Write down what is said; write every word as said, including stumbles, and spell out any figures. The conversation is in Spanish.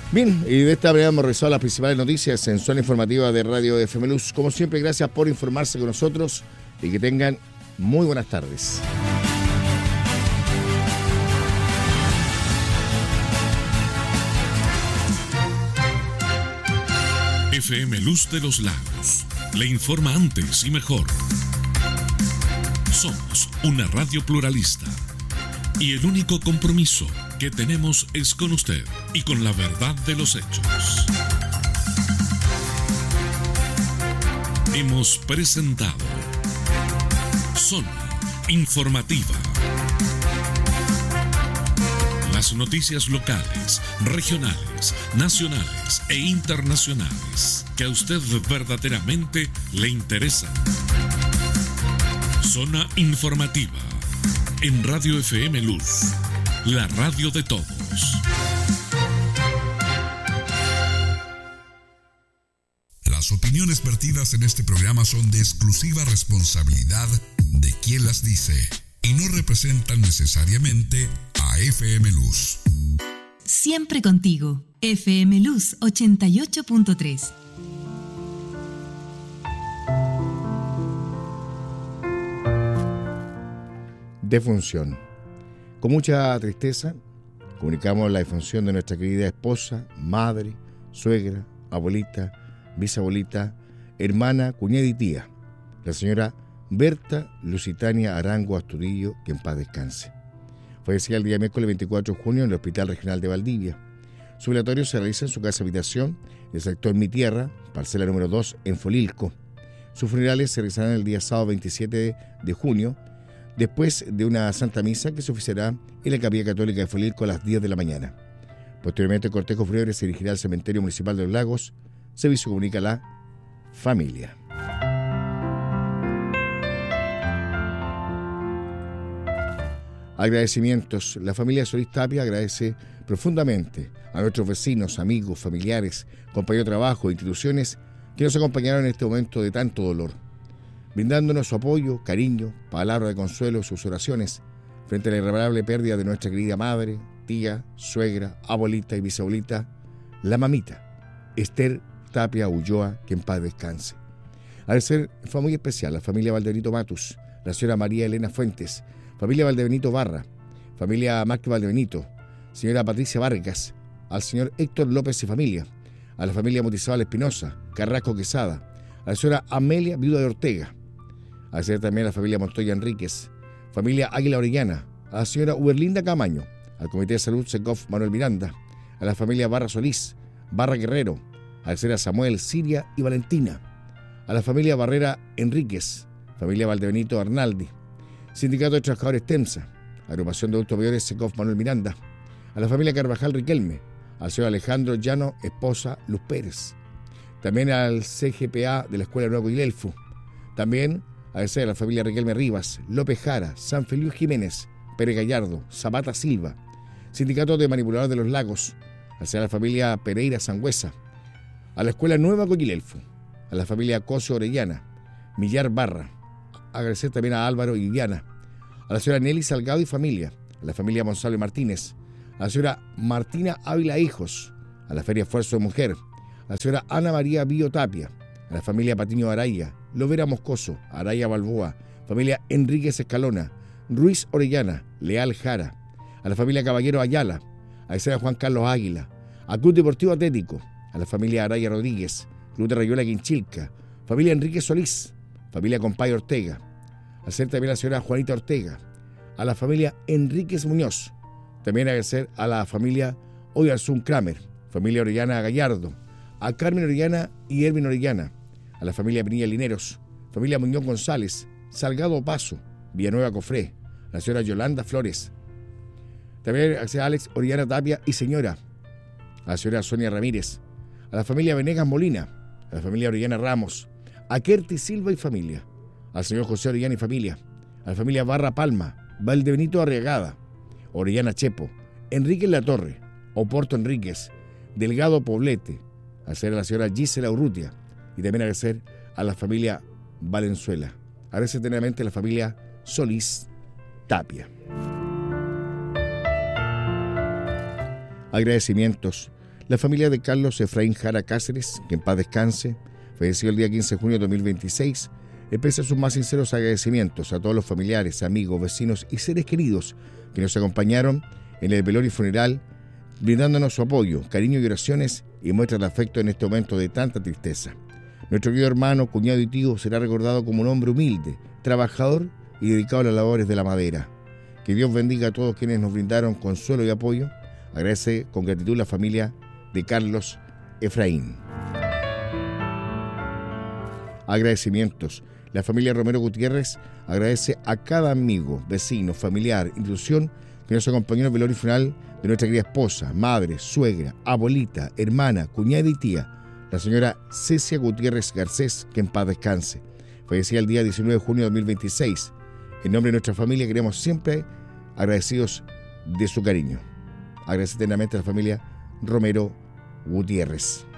Bien, y de esta manera hemos revisado las principales noticias en Zona Informativa de Radio F M Luz. Como siempre, gracias por informarse con nosotros y que tengan muy buenas tardes. F M Luz de los Lagos le informa antes y mejor. Somos una radio pluralista y el único compromiso que tenemos es con usted y con la verdad de los hechos. Hemos presentado Zona Informativa. Las noticias locales, regionales, nacionales e internacionales que a usted verdaderamente le interesan. Zona Informativa en Radio F M Luz, la radio de todos. Las opiniones vertidas en este programa son de exclusiva responsabilidad de quien las dice y no representan necesariamente a F M Luz. Siempre contigo, F M Luz ochenta y ocho punto tres. Defunción. Con mucha tristeza comunicamos la defunción de nuestra querida esposa, madre, suegra, abuelita, bisabuelita, hermana, cuñada y tía, la señora Berta Lusitania Arango Astudillo, que en paz descanse. Fallecía el día miércoles veinticuatro de junio en el Hospital Regional de Valdivia. Su velatorio se realiza en su casa habitación del sector Mi Tierra, parcela número dos, en Folilco. Sus funerales se realizarán el día sábado veintisiete de junio, después de una santa misa que se oficiará en la Capilla Católica de Folilco a las diez de la mañana. Posteriormente, el cortejo fúnebre se dirigirá al Cementerio Municipal de los Lagos. Servicio comunica a la familia. Agradecimientos. La familia Solís Tapia agradece profundamente a nuestros vecinos, amigos, familiares, compañeros de trabajo e instituciones que nos acompañaron en este momento de tanto dolor, brindándonos su apoyo, cariño, palabras de consuelo, sus oraciones frente a la irreparable pérdida de nuestra querida madre, tía, suegra, abuelita y bisabuelita, la mamita, Esther Tapia Ulloa, que en paz descanse. Agradecer fue muy especial a la familia Valdebenito Matus, la señora María Elena Fuentes, familia Valdebenito Barra, familia Márquez Valdebenito, señora Patricia Vargas, al señor Héctor López y familia, a la familia Motizábal Espinosa, Carrasco Quesada, a la señora Amelia Viuda de Ortega, agradecer también a la familia Montoya Enríquez, familia Águila Orellana, a la señora Uberlinda Camaño, al Comité de Salud Secof Manuel Miranda, a la familia Barra Solís, Barra Guerrero, agradecer a Samuel, Siria y Valentina, a la familia Barrera Enríquez, familia Valdebenito Arnaldi, Sindicato de Trabajadores TEMSA, Agrupación de Adultos Mayores Secof Manuel Miranda, a la familia Carvajal Riquelme, al señor Alejandro Llano, esposa Luz Pérez, también al C G P A de la Escuela Nuevo Guilelfu, también agradecer a la familia Riquelme Rivas, López Jara, San Feliu Jiménez, Pérez Gallardo, Zapata Silva, Sindicato de Manipuladores de los Lagos, a la familia Pereira Sangüesa, a la Escuela Nueva Coquilelfu, a la familia Cosio Orellana, Millar Barra, agradecer también a Álvaro y Viviana, a la señora Nelly Salgado y familia, a la familia Gonzalo Martínez, a la señora Martina Ávila Hijos, a la Feria Esfuerzo de Mujer, a la señora Ana María Bío Tapia, a la familia Patiño Araya, Lovera Moscoso, Araya Balboa, familia Enríquez Escalona, Ruiz Orellana, Leal Jara, a la familia Caballero Ayala, a la señora Juan Carlos Águila, a Club Deportivo Atlético, a la familia Araya Rodríguez, Club de Rayuela Quinchilca, familia Enrique Solís, familia Compay Ortega, a ser también a la señora Juanita Ortega, a la familia Enríquez Muñoz, también agradecer a la familia Oyarzún Kramer, familia Orellana Gallardo, a Carmen Orellana y Erwin Orellana, a la familia Pinilla Lineros, familia Muñoz González, Salgado Paso, Villanueva Cofré, a la señora Yolanda Flores, también a Alex Orellana Tapia y señora, a la señora Sonia Ramírez, a la familia Venegas Molina, a la familia Orellana Ramos, a Kerti Silva y familia, al señor José Orellana y familia, a la familia Barra Palma, Valdebenito Arriagada, Orellana Chepo, Enrique Latorre, Oporto Enríquez, Delgado Poblete, a ser a la señora Gisela Urrutia y también agradecer a la familia Valenzuela. Agradece tenidamente a la familia Solís Tapia. Agradecimientos. La familia de Carlos Efraín Jara Cáceres, que en paz descanse, falleció el día quince de junio de dos mil veintiséis, expresa sus más sinceros agradecimientos a todos los familiares, amigos, vecinos y seres queridos que nos acompañaron en el velorio y funeral, brindándonos su apoyo, cariño y oraciones y muestras de afecto en este momento de tanta tristeza. Nuestro querido hermano, cuñado y tío será recordado como un hombre humilde, trabajador y dedicado a las labores de la madera. Que Dios bendiga a todos quienes nos brindaron consuelo y apoyo. Agradece con gratitud la familia de Carlos Efraín. Agradecimientos. La familia Romero Gutiérrez agradece a cada amigo, vecino, familiar, institución que nos acompañó en el velorio funeral de nuestra querida esposa, madre, suegra, abuelita, hermana, cuñada y tía, la señora Cecia Gutiérrez Garcés, que en paz descanse. Fallecía el día diecinueve de junio de dos mil veintiséis. En nombre de nuestra familia queremos siempre agradecidos de su cariño. Agradece eternamente a la familia Romero Gutiérrez.